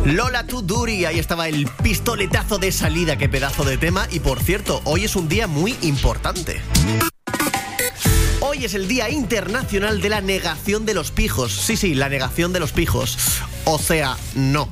Lola To Duty, ahí estaba el pistoletazo de salida, qué pedazo de tema. Y por cierto, hoy es un día muy importante. Hoy es el Día Internacional de la Negación de los Pijos. Sí, la negación de los pijos. O sea, no.